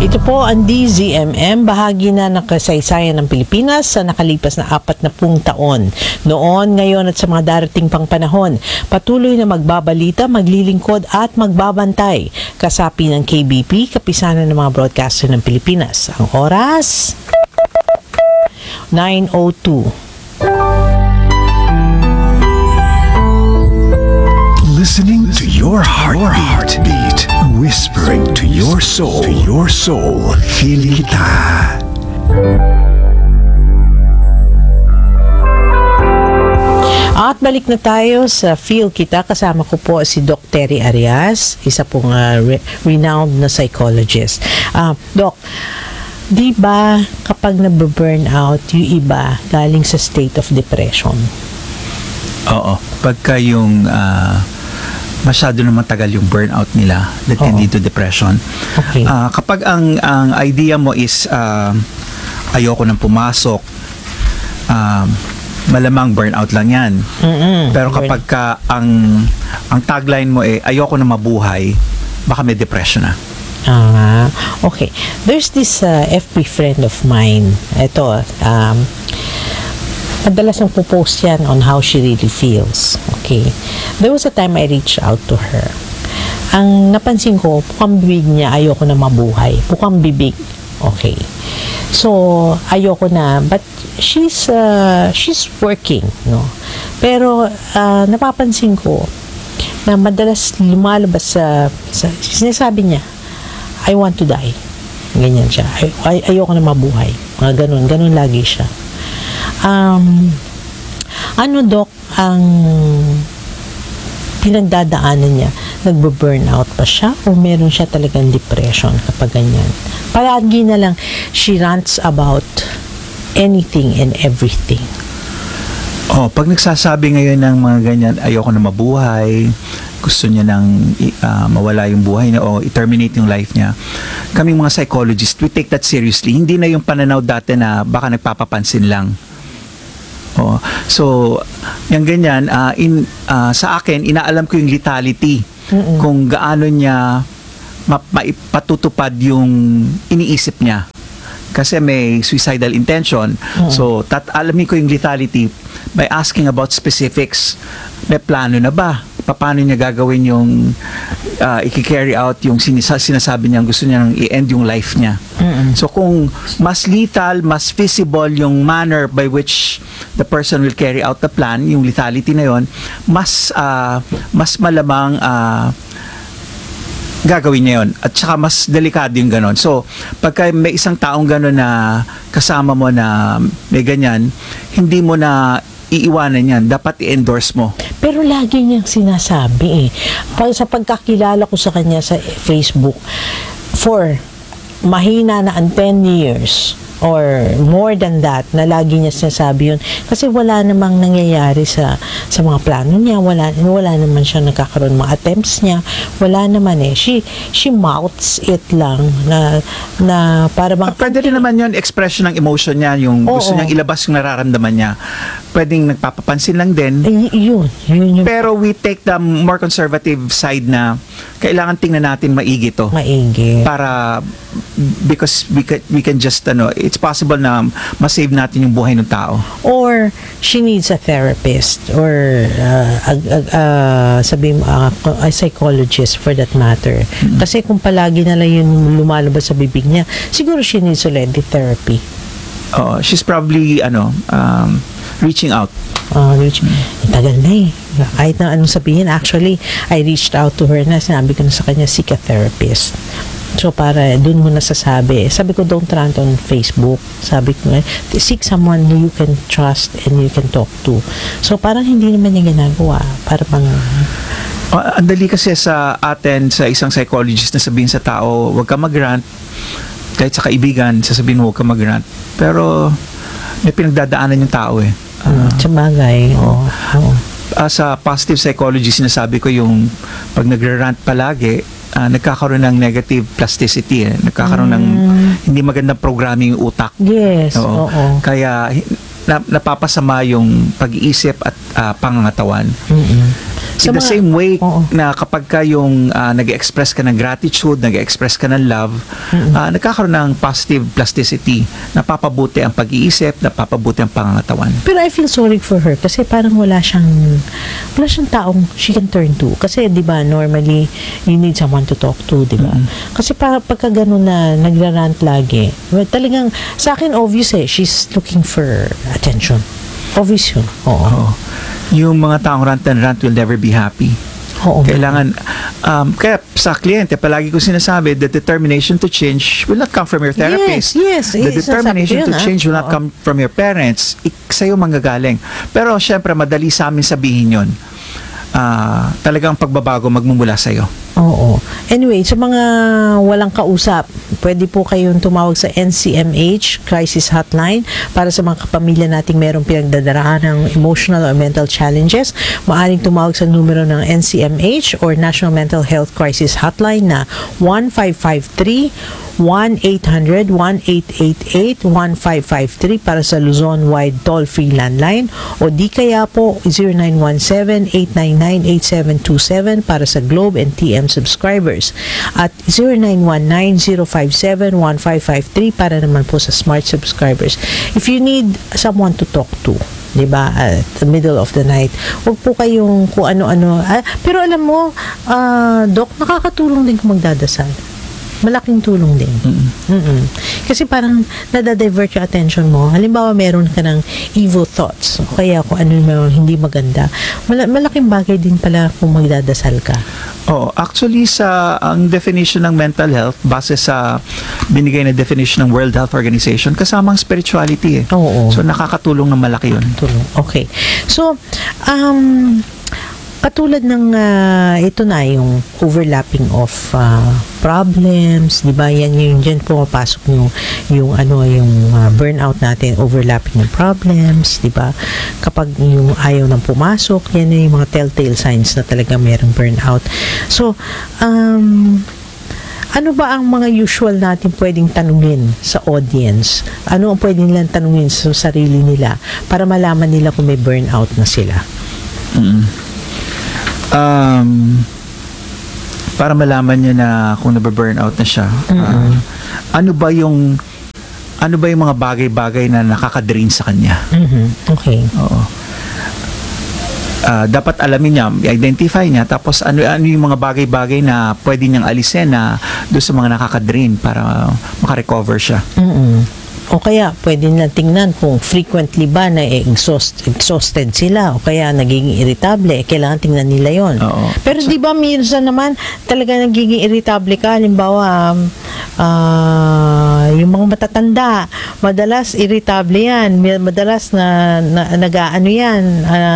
Ito po ang DZMM, bahagi na ng kasaysayan ng Pilipinas sa nakalipas na 40 taon. Noon, ngayon at sa mga darating pang panahon, patuloy na magbabalita, maglilingkod at magbabantay. Kasapi ng KBP, kapisanan ng mga broadcaster ng Pilipinas. Ang oras, 9:02. Listening to your heartbeat, whispering to your soul. Feel kita. At balik na tayo sa Feel Kita. Kasama ko po si Doc Terry Arias, isa pong renowned na psychologist. Doc, di ba kapag nababurnout yung iba galing sa state of depression? Oo. Pagka yung masyado na matagal yung burnout nila that can lead to depression. Okay. Kapag ang idea mo is ayoko nang pumasok, malamang burnout lang yan. Pero kapag ang tagline mo ayoko na mabuhay, baka may depression na. Okay. There's this FB friend of mine. Ito, madalas nang po-post yan on how she really feels. Okay. There was a time I reached out to her. Ang napansin ko, pukang bibig niya, ayoko na mabuhay. Pukang bibig. Okay. So, ayoko na. But she's working, no? Pero, napapansin ko na madalas lumalabas sa sinasabi niya, I want to die. Ganyan siya. Ayoko na mabuhay. Mga ganun lagi siya. Ano, Doc, ang pinagdadaanan niya? Nagbo-burnout pa siya o meron siya talagang depression kapag ganyan? Palagi na lang she rants about anything and everything. Pag nagsasabi ngayon ng mga ganyan, ayoko na mabuhay, gusto niya nang mawala yung buhay niya o i-terminate yung life niya, kaming mga psychologists, we take that seriously. Hindi na yung pananaw dati na baka nagpapapansin lang. So, yung ganyan, sa akin, inaalam ko yung lethality. Kung gaano niya maipatutupad yung iniisip niya. Kasi may suicidal intention. So, alamin ko yung lethality by asking about specifics. May plano na ba? Paano niya gagawin yung i-carry out yung sinasabi niya, gusto niya i-end yung life niya. So kung mas lethal, mas feasible yung manner by which the person will carry out the plan, yung lethality na yon, mas malamang gagawin niya yun. At saka mas delikado yung ganon. So pagka may isang taong ganon na kasama mo na may ganyan, hindi mo na iiwanan yan. Dapat i-endorse mo. Pero lagi niyang sinasabi sa pagkakilala ko sa kanya sa Facebook, for mahina na ang 10 years or more than that, na lagi niya sinasabi yun. Kasi wala namang nangyayari sa mga plano niya. Wala naman siya nagkakaroon mga attempts niya. Wala naman She mouths it lang na para bang... Pwede rin naman yun, expression ng emotion niya, yung gusto niyang ilabas yung nararamdaman niya. Pwedeng nagpapapansin lang din. Yun. Pero we take the more conservative side na kailangan tingnan natin maigi to. Maigi. Para, because we can just, it's possible na masave natin yung buhay ng tao. Or she needs a therapist or a psychologist for that matter. Kasi kung palagi na lang yung lumalabas sa bibig niya, siguro she needs already therapy. She's probably reaching out. Tagal na kahit na anong sabihin. Actually, I reached out to her na sinabi ko na sa kanya, seek a therapist. So, para dun mo nasasabi. Sabi ko, don't rant on Facebook. Sabi ko, seek someone who you can trust and you can talk to. So, parang hindi naman niya ginagawa. Para pang... Ang dali kasi sa atin, sa isang psychologist na sabihin sa tao, huwag ka mag-rant. Kahit sa kaibigan, sasabihin mo, huwag ka mag-rant. Pero, may pinagdadaanan yung tao sa bagay. Sa positive psychology, sinasabi ko yung pag nag-rant palagi, nagkakaroon ng negative plasticity. Nagkakaroon ng hindi magandang programming yung utak. Yes. Oo. Kaya napapasama yung pag-iisip at pangangatawan. In the same way Oo. na kapag ka yung nag-express ka ng gratitude, nag-express ka ng love, nagkakaroon ng positive plasticity, napapabuti ang pag-iisip, napapabuti ang pangangatawan. Pero I feel sorry for her kasi parang wala siyang taong she can turn to. Kasi 'di ba normally you need someone to talk to, 'di ba? Kasi pagka ganun na nagrarant lagi, well, talagang sa akin obvious she's looking for attention. Obvious yun. Oo. Oo. Yung mga taong rant and rant will never be happy. Oo. Kailangan, kaya sa kliyente, palagi ko sinasabi, the determination to change will not come from your therapist. Yes. The determination Sinasabi ko to yun, change will not Oo. come from your parents. Sa'yo manggagaling. Pero syempre, madali sa amin sabihin yun. Talagang pagbabago magmumula sa'yo. Oo. Anyway, sa mga walang kausap, pwede po kayong tumawag sa NCMH Crisis Hotline para sa mga kapamilya nating merong pinagdadarahan ng emotional or mental challenges. Maaring tumawag sa numero ng NCMH or National Mental Health Crisis Hotline na 1553 1-800-1888-1553 para sa Luzon-wide toll-free landline o di kaya po 0917-899-8727 para sa Globe and TM subscribers at 0919-057-1553 para naman po sa Smart subscribers. If you need someone to talk to, di ba, at the middle of the night, huwag po kayong kung ano-ano. Pero alam mo, Doc, nakakatulong din kung magdadasal. Malaking tulong din. Kasi parang nadadivert yung attention mo. Halimbawa, meron ka ng evil thoughts o kaya kung ano yung hindi maganda. Malaking bagay din pala kung magdadasal ka. Oh, actually ang definition ng mental health base sa binigay na definition ng World Health Organization kasama ang spirituality Oo. So nakakatulong ng malaki 'yun. Tulong. Okay. So, katulad ng ito na yung overlapping of problems, 'di ba? Yan yung diyan pumapasok yung burnout natin, overlapping ng problems, 'di ba? Kapag yung ayaw nang pumasok, yan yung mga telltale signs na talaga mayroong burnout. So, ano ba ang mga usual natin pwedeng tanungin sa audience? Ano ang pwedeng nilang tanungin sa sarili nila para malaman nila kung may burnout na sila? Para malaman niya na kung nabe-burnout na siya, ano ba yung mga bagay-bagay na nakaka-drain sa kanya? Okay. Oo. Dapat alamin niya, identify niya, tapos ano yung mga bagay-bagay na pwede niyang alisin na doon sa mga nakaka-drain para makarecover siya. O kaya, pwede nilang tingnan kung frequently ba na exhausted sila o kaya nagiging irritable. Kailangan tingnan nila yon. Oo. Pero di ba minsan naman talaga nagiging irritable ka? Halimbawa, yung mga matatanda, madalas irritable yan. Madalas nag-ano yan,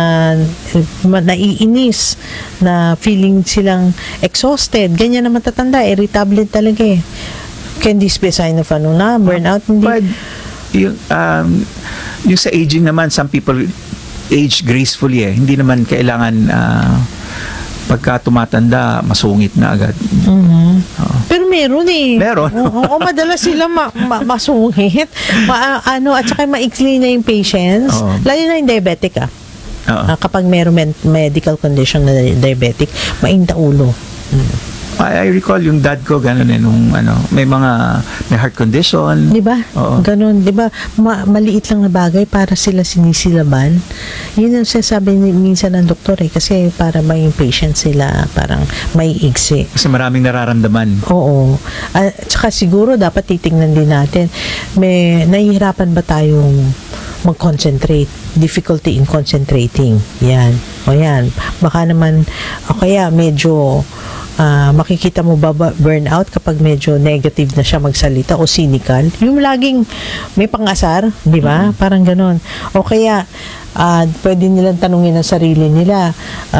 naiinis, na feeling silang exhausted. Ganyan na matatanda, irritable talaga eh. Can this be a sign of burnout? Hindi. But yung sa aging naman, some people age gracefully Hindi naman kailangan pagka tumatanda, masungit na agad. Pero meron eh. Meron. Oo, madalas sila masungit. At saka maikli na yung patients. Oo. Lalo na yung diabetic Oo. kapag meron medical condition na diabetic, mainta ulo. I recall yung dad ko ganun nung may heart condition. Di ba? Oo. Ganun, di ba? Maliit lang na bagay para sila sinisilaban. Yun ang sinasabi minsan ng doktor kasi para may patient sila, parang may igsi. Kasi maraming nararamdaman. Oo. At saka siguro dapat titingnan din natin, may nahihirapan ba tayong mag-concentrate, difficulty in concentrating. Yan. O yan. Baka naman, o kaya medyo makikita mo ba burnout kapag medyo negative na siya magsalita o cynical? Yung laging may pangasar, di ba? Parang ganon. O kaya, pwede nilang tanungin ang sarili nila,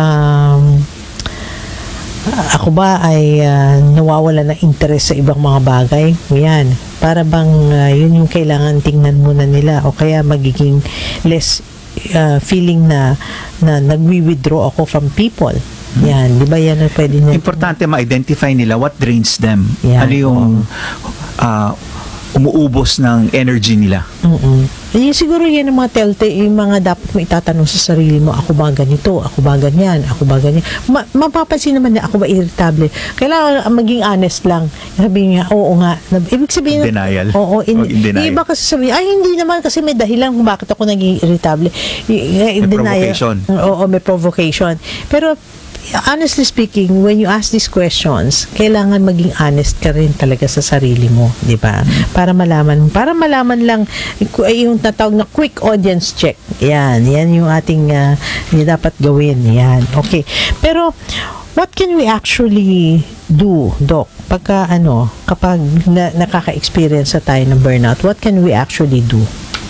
ako ba ay nawawala ng interest sa ibang mga bagay? Yan. Para bang yun yung kailangan tingnan muna nila o kaya magiging less feeling na nagwi-withdraw ako from people. Yan, di ba yan ang pwede nyo? Importante ma-identify nila what drains them. Yan, Ano yung umuubos ng energy nila. siguro yan ang mga telltale, yung mga dapat mo itatanong sa sarili mo, ako ba ganito, ako ba ganyan, ako ba ganyan. Mapapansin naman na ako ba irritable. Kailangan maging honest lang. Sabihin niya, oo nga. Ibig sabihin, Denial. Oo, In denial. iba kasi sabihin, ay hindi naman kasi may dahilan kung bakit ako naging irritable. May provocation. Oo, may provocation. Pero honestly speaking, when you ask these questions, kailangan maging honest ka rin talaga sa sarili mo, di ba? Para malaman lang yung tatawag na quick audience check. Yan yung ating yung dapat gawin. Yan. Okay. Pero what can we actually do, Doc? Kapag nakaka-experience na tayo ng burnout, what can we actually do?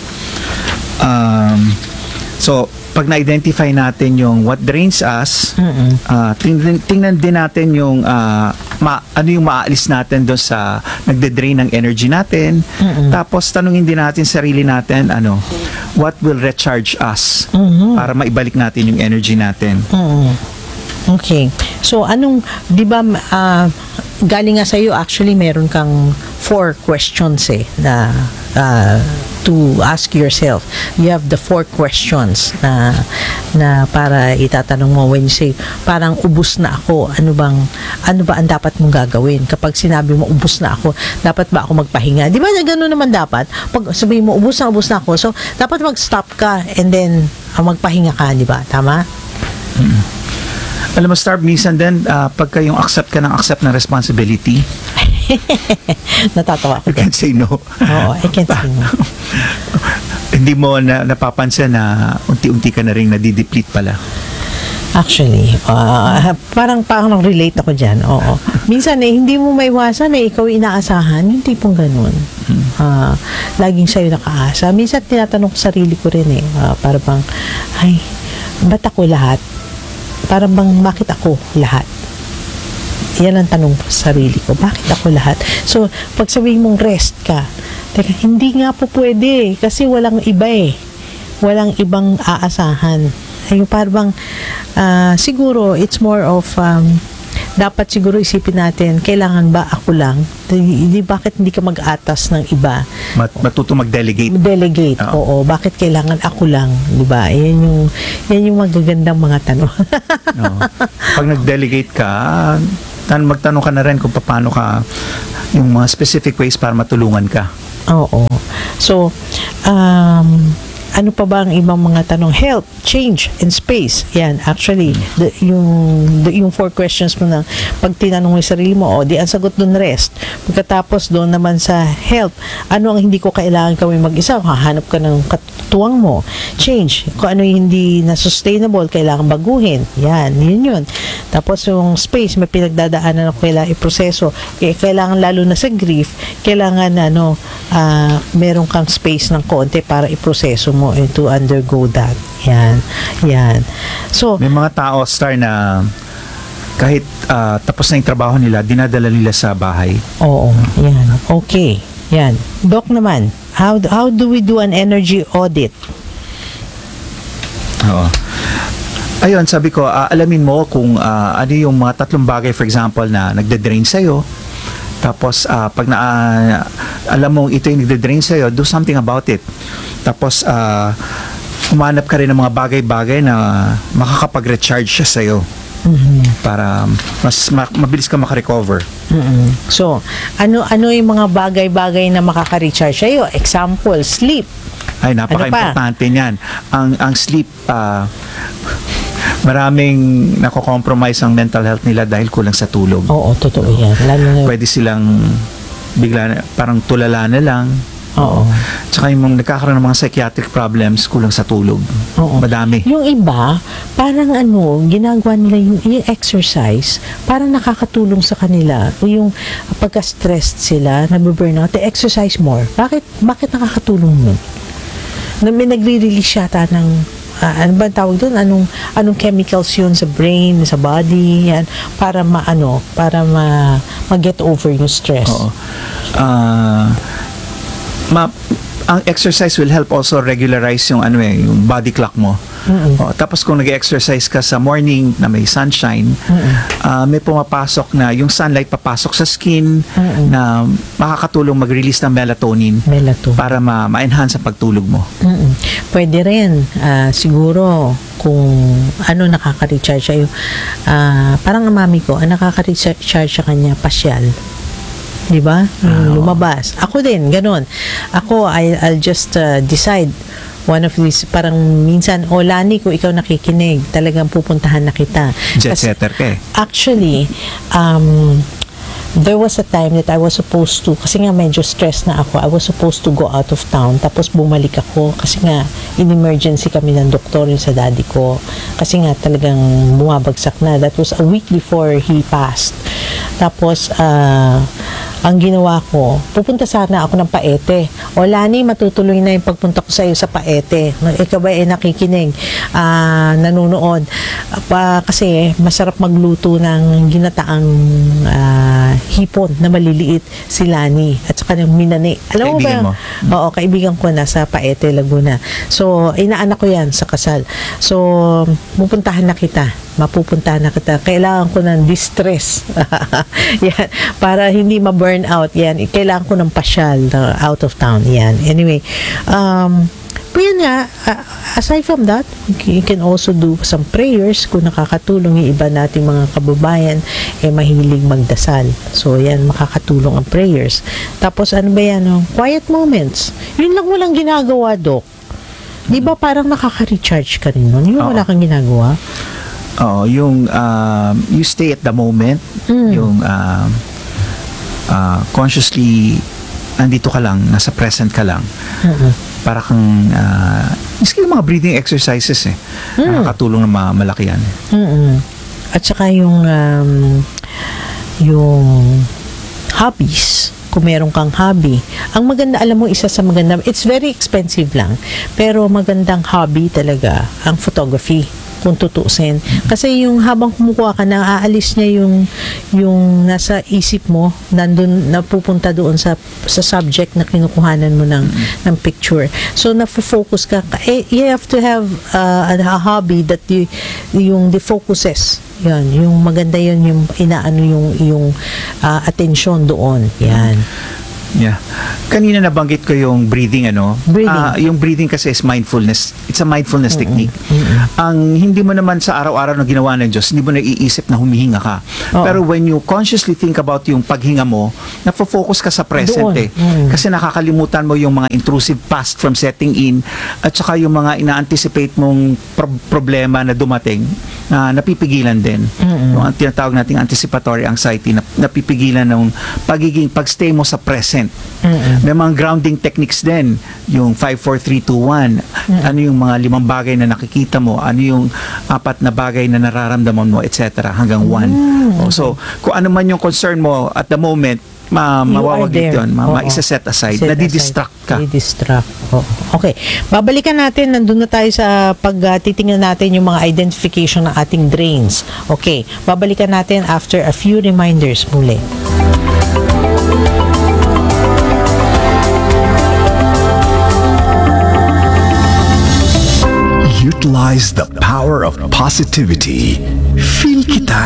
So, pag na-identify natin yung what drains us, tingnan din natin yung ano yung maaalis natin doon sa nagde-drain ng energy natin. Tapos, tanungin din natin sarili natin, what will recharge us para maibalik natin yung energy natin. Okay. So, di ba, galing nga sa'yo, actually, meron kang 4 questions na to ask yourself. You have the 4 questions na para itatanong mo when you say, parang ubus na ako, ano ba ang dapat mong gagawin? Kapag sinabi mo, ubus na ako, dapat ba ako magpahinga? Di ba, gano'n naman dapat? Pag sabihin mo, ubus na ako, so, dapat mag-stop ka and then magpahinga ka, di ba? Tama? Alam mo, Star, minsan din, pagka yung accept ng responsibility, natatawa ko. you can't say no. Oo, I can't say no. Hindi mo napapansin na unti-unti ka na rin nadideplete pala. Actually, parang relate ako dyan. Oo. Minsan hindi mo maiwasan ikaw inaasahan, yung tipong ganun. Laging sa'yo nakaasa. Minsan tinatanong ko sarili ko rin para bang, ay, ba't ako lahat? Para bang, bakit ako lahat? Yan ang tanong ko sa sarili ko. Bakit ako lahat? So, pag sabihin mong rest ka, teka, hindi nga po pwede kasi walang iba walang ibang aasahan. Ay, parang siguro it's more of dapat siguro isipin natin, kailangan ba ako lang? Bakit hindi ka mag-atas ng iba? Matuto mag-delegate. Delegate, oo. Bakit kailangan ako lang? Diba? Yan yung magagandang mga tanong. Pag nag-delegate ka, magtanong ka na rin kung paano ka, yung mga specific ways para matulungan ka. Oo. So, ano pa ba ang ibang mga tanong? Health, change, and space. Yan, actually, yung 4 questions mo na pag tinanong mo yung sarili mo, di ang sagot doon rest. Pagkatapos doon naman sa health, ano ang hindi ko kailangan gawin mag-isa? Hahanap ka ng katuwang mo. Change, kung ano yung hindi na sustainable, kailangan baguhin. Yan, yun. Tapos yung space, may pinagdadaanan ako kailangan iproseso. Kailangan lalo na sa grief, kailangan meron kang space ng konti para iproseso mo and to undergo that. Yan. So, may mga tao, Star, na kahit tapos na yung trabaho nila, dinadala nila sa bahay. Oo, yan. Okay. Yan. Doc naman, how do we do an energy audit? Oo. Ayun, sabi ko, alamin mo kung ano yung mga 3 bagay, for example, na nagde-drain sa'yo. Tapos, pag alam mo ito yung nagde-drain sa'yo, do something about it. Tapos, humanap ka rin ng mga bagay-bagay na makakapag-recharge siya sa'yo. Para mas mabilis ka makarecover. So, ano yung mga bagay-bagay na makaka-recharge sa'yo? Example, sleep. Ay, napaka-importante niyan. Ang sleep, maraming nako-compromise ang mental health nila dahil kulang sa tulog. Oo, totoo yan. Lalo na, pwede silang bigla parang tulala na lang. Oo. Tsaka yung nagkakaroon ng mga psychiatric problems, kulang sa tulog. Oo. Madami. Yung iba, parang ginagawa nila yung exercise, parang nakakatulong sa kanila. O yung pagka-stressed sila, nabiburnout, they exercise more. Bakit nakakatulong nun? May nagre-release yata ng ano ba tawag doon? Anong chemicals yun sa brain, sa body, yan, para ma-get over yung stress. Oo. Ang exercise will help also regularize yung yung body clock mo. Tapos kung nag-exercise ka sa morning na may sunshine, may pumapasok na yung sunlight papasok sa skin na makakatulong mag-release ng melatonin para ma-enhance ang pagtulog mo. Pwede rin. Siguro, kung nakaka-recharge siya yung, parang ang mami ko, ang nakaka-recharge sa kanya, pasyal. Di ba? Yung lumabas. Ako din, ganun. Ako, I'll just decide one of these, parang minsan, Lani, kung ikaw nakikinig, talagang pupuntahan na kita. Jet setter ka eh. Actually, there was a time that I was supposed to, kasi nga medyo stress na ako, I was supposed to go out of town, tapos bumalik ako, kasi nga, in emergency kami ng doktor yung sa daddy ko, kasi nga talagang bumabagsak na. That was a week before he passed. Tapos, ang ginawa ko, pupunta sana ako ng Paete. Lani, matutuloy na yung pagpunta ko sa iyo sa Paete. Ikaw ba nakikinig, nanonood? Kasi masarap magluto ng ginataang hipon na maliliit si Lani at saka ng minani. Alam mo ba? Kaibigan mo? Oo, kaibigan ko na sa Paete, Laguna. So, inaanak ko yan sa kasal. So, pupuntahan na kita. Mapupuntahan na kita. Kailangan ko ng distress. Yan. Para hindi ma-burn out. Yan. Kailangan ko ng pasyal out of town. Yan. Anyway, pero yun nga, aside from that, you can also do some prayers kung nakakatulong yung iba nating mga kababayan mahilig magdasal. So, yan, makakatulong ang prayers. Tapos, ano ba yan? Quiet moments. Yun lang walang ginagawa, Doc. Di ba parang nakaka-recharge ka rin nun? Yun wala kang ginagawa? Yung you stay at the moment, yung consciously nandito ka lang, nasa present ka lang. Para kang miski yung mga breathing exercises nakakatulong na malaki yan. At saka yung hobbies, kung meron kang hobby. Ang maganda, alam mo, isa sa maganda, it's very expensive lang, pero magandang hobby talaga ang photography, kung tutuusin. Kasi yung habang kumukuha ka, naaalis niya yung nasa isip mo, nandun, napupunta doon sa subject na kinukuhanan mo ng picture. So, nafo-focus ka. You have to have a hobby that yung defocuses. Yan, yung maganda yun, yung inaano yung atensyon doon. Yan. Yeah. Kanina nabanggit ko yung breathing, Breathing. Yung breathing kasi is mindfulness. It's a mindfulness technique. Ang hindi mo naman sa araw-araw na ginawa ng Diyos, hindi mo naiisip na humihinga ka. Pero when you consciously think about yung paghinga mo, nafo-focus ka sa present Kasi nakakalimutan mo yung mga intrusive past from setting in at saka yung mga ina-anticipate mong problema na dumating na napipigilan din. Yung tinatawag nating anticipatory anxiety na napipigilan ng pagstay mo sa present. May mga grounding techniques din, yung 5, 4, 3, 2, 1. Ano yung mga 5 bagay na nakikita mo, ano yung 4 na bagay na nararamdaman mo, etc. hanggang 1. So, kung ano man yung concern mo at the moment, mawawaglit yun, isa-set aside, nadidistract ka. Nadidistract. Okay. Babalikan natin, nandun na tayo sa pagtitingnan natin yung mga identification ng ating drains. Okay. Babalikan natin after a few reminders muli. Utilize the power of positivity. Feel kita.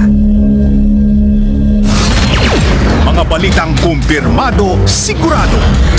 Mga balitang kumpirmado, sigurado.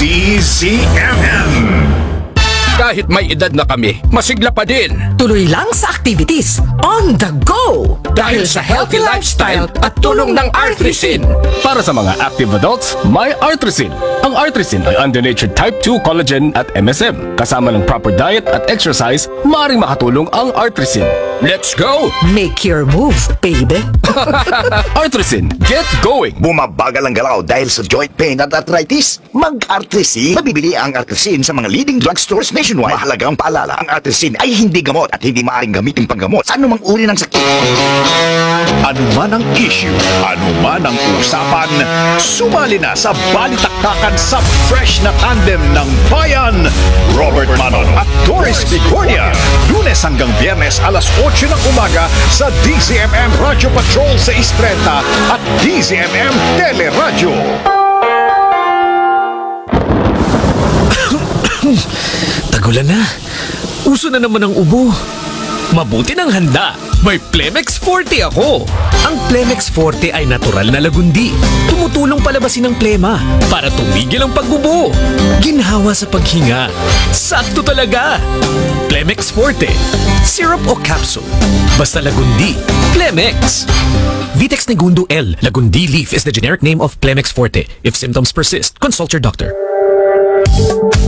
DZMM. Kahit may edad na kami, masigla pa din. Tuloy lang sa activities on the go! Dahil sa healthy lifestyle at tulong ng Artrisin. Para sa mga active adults, may Artrisin. Ang Artrisin ay undonatured type 2 collagen at MSM. Kasama ng proper diet at exercise, maaaring makatulong ang Artrisin. Let's go! Make your move, baby! Artrisin, get going! Bumabagal ang galaw dahil sa joint pain at arthritis? Mag-Artrisin. Mabibili ang Artrisin sa mga leading drugstores nationwide. Mahalagang paalala, ang Artrisin ay hindi gamot at hindi maaaring gamitin panggamot sa anumang uri ng sakit. Ano man ang issue, ano man ang usapan, sumali na sa balitaktakan sa fresh na tandem ng bayan. Robert Manon at Doris Bicornia. Lunes hanggang Biyernes alas 8 ng umaga sa DZMM Radio Patrol sa Istreta at DZMM Teleradio. Tagulan na. Uso na naman ang ubo. Mabuti ng handa. May Plemex Forte ako. Ang Plemex Forte ay natural na lagundi. Tumutulong palabasin ang plema para tumigil ang pagbubo. Ginhawa sa paghinga. Sakto talaga. Plemex Forte. Syrup o capsule. Basta lagundi. Plemex. Vitex Negundo L. Lagundi leaf is the generic name of Plemex Forte. If symptoms persist, consult your doctor.